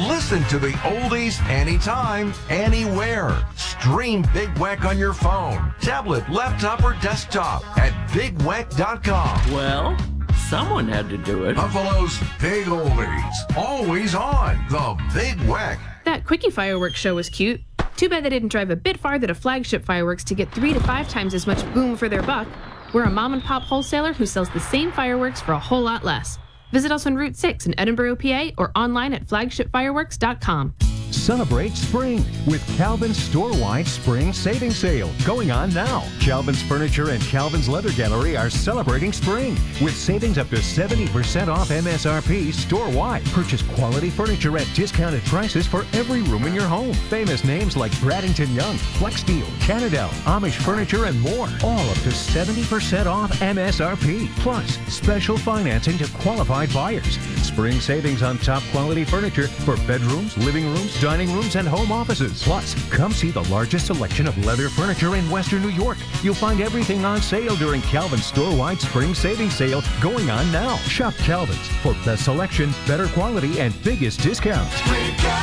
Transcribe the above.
Listen to the oldies anytime, anywhere. Stream Big Weck on your phone, tablet, laptop, or desktop at bigweck.com. Well, someone had to do it. Buffalo's Big Oldies, always on the Big Weck. That Quickie fireworks show was cute. Too bad they didn't drive a bit farther to Flagship Fireworks to get 3 to 5 times as much boom for their buck. We're a mom-and-pop wholesaler who sells the same fireworks for a whole lot less. Visit us on Route 6 in Edinburgh, PA, or online at flagshipfireworks.com. Celebrate spring with Calvin's store-wide spring savings sale going on now. Calvin's Furniture and Calvin's Leather Gallery are celebrating spring with savings up to 70% off MSRP store-wide. Purchase quality furniture at discounted prices for every room in your home. Famous names like Bradington Young, Flexsteel, Canadel, Amish Furniture, and more. All up to 70% off MSRP. Plus, special financing to qualified buyers. Spring savings on top quality furniture for bedrooms, living rooms, dining rooms, and home offices. Plus, come see the largest selection of leather furniture in Western New York. You'll find everything on sale during Calvin's store-wide spring savings sale going on now. Shop Calvin's for best selection, better quality, and biggest discounts.